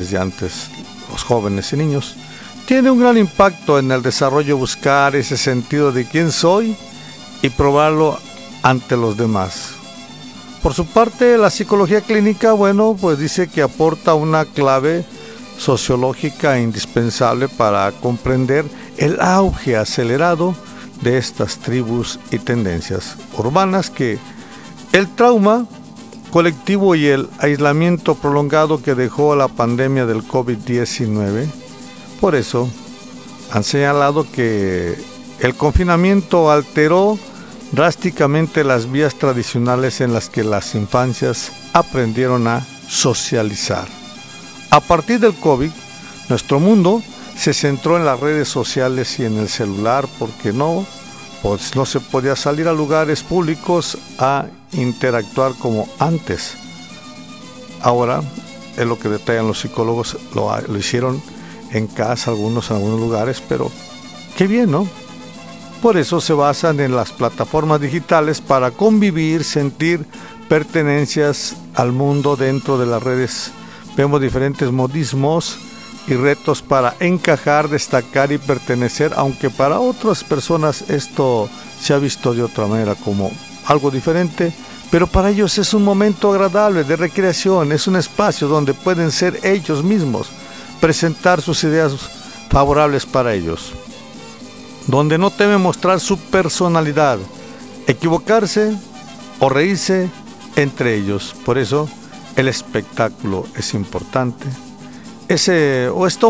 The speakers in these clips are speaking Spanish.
desde antes los jóvenes y niños, tiene un gran impacto en el desarrollo, buscar ese sentido de quién soy y probarlo ante los demás. Por su parte, la psicología clínica, pues dice que aporta una clave sociológica indispensable para comprender el auge acelerado de estas tribus y tendencias urbanas, que el trauma colectivo y el aislamiento prolongado que dejó la pandemia del COVID-19. Por eso han señalado que el confinamiento alteró drásticamente las vías tradicionales en las que las infancias aprendieron a socializar. A partir del COVID, nuestro mundo se centró en las redes sociales y en el celular, porque no se podía salir a lugares públicos a interactuar como antes. Ahora, es lo que detallan los psicólogos, lo hicieron en casa, algunos en algunos lugares, pero qué bien, ¿no? Por eso se basan en las plataformas digitales para convivir, sentir pertenencias al mundo dentro de las redes. Vemos diferentes modismos y retos para encajar, destacar y pertenecer, aunque para otras personas esto se ha visto de otra manera, como algo diferente, pero para ellos es un momento agradable de recreación, es un espacio donde pueden ser ellos mismos, presentar sus ideas favorables para ellos, donde no temen mostrar su personalidad, equivocarse o reírse entre ellos. Por eso el espectáculo es importante. Esto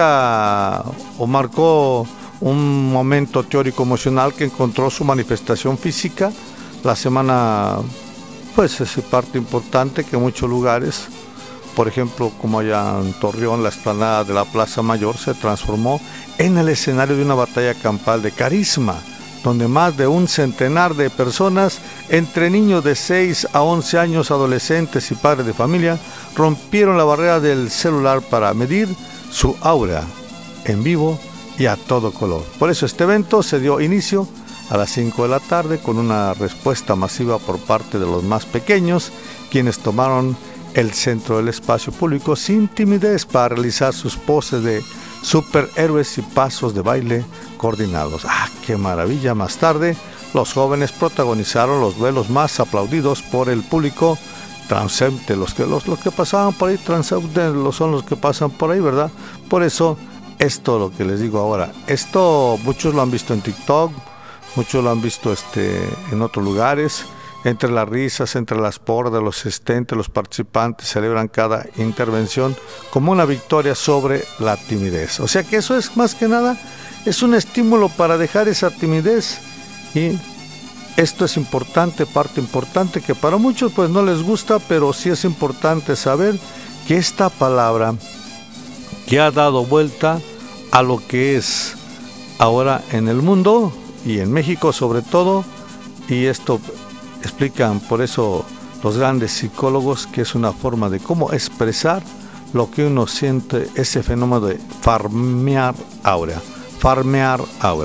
marcó un momento teórico emocional que encontró su manifestación física la semana, pues es parte importante que en muchos lugares, por ejemplo, como allá en Torreón, la explanada de la Plaza Mayor se transformó en el escenario de una batalla campal de carisma, donde más de un centenar de personas, entre niños de 6 a 11 años, adolescentes y padres de familia, rompieron la barrera del celular para medir su aura en vivo y a todo color. Por eso este evento se dio inicio a las 5 de la tarde con una respuesta masiva por parte de los más pequeños, quienes tomaron el centro del espacio público sin timidez para realizar sus poses de superhéroes y pasos de baile coordinados. ¡Ah, qué maravilla! Más tarde, los jóvenes protagonizaron los duelos más aplaudidos por el público transeúnte. Los que pasaban por ahí, transeúnte, son los que pasan por ahí, ¿verdad? Por eso, esto lo que les digo ahora, esto muchos lo han visto en TikTok, muchos lo han visto en otros lugares. Entre las risas, entre las porras de los asistentes, los participantes celebran cada intervención como una victoria sobre la timidez. O sea que eso es más que nada, es un estímulo para dejar esa timidez, y esto es importante, parte importante que para muchos pues no les gusta, pero sí es importante saber que esta palabra que ha dado vuelta a lo que es ahora en el mundo y en México sobre todo, y esto explican por eso los grandes psicólogos que es una forma de cómo expresar lo que uno siente, ese fenómeno de farmear aura. Farmear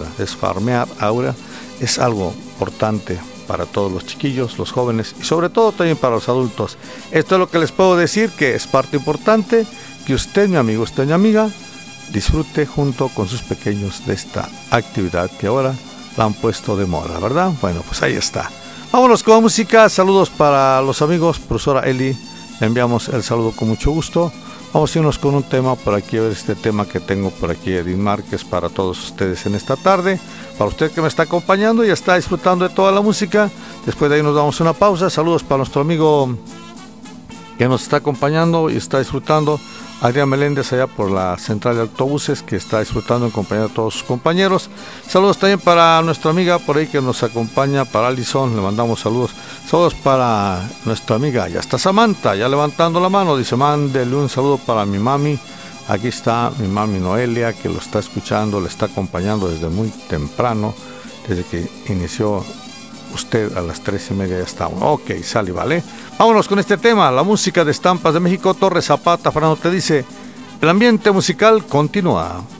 aura es algo importante para todos los chiquillos, los jóvenes y sobre todo también para los adultos. Esto es lo que les puedo decir, que es parte importante que usted, mi amigo, usted, mi amiga, disfrute junto con sus pequeños de esta actividad que ahora la han puesto de moda, ¿verdad? Bueno, pues ahí está. Vámonos con música. Saludos para los amigos. Profesora Eli, le enviamos el saludo con mucho gusto. Vamos a irnos con un tema por aquí, a ver este tema que tengo por aquí, Edith Márquez, para todos ustedes en esta tarde. Para usted que me está acompañando y está disfrutando de toda la música. Después de ahí nos damos una pausa. Saludos para nuestro amigo que nos está acompañando y está disfrutando, Adrián Meléndez, allá por la central de autobuses, que está disfrutando en compañía de todos sus compañeros. Saludos también para nuestra amiga por ahí que nos acompaña, para Alison, le mandamos saludos. Saludos para nuestra amiga, ya está Samantha, ya levantando la mano, dice, mándele un saludo para mi mami. Aquí está mi mami Noelia, que lo está escuchando, le está acompañando desde muy temprano, desde que inició usted a las 3:30 ya estamos. Ok, sale, vale. Vámonos con este tema, la música de Estampas de México, Torres Zapata. Fernando te dice, el ambiente musical continúa.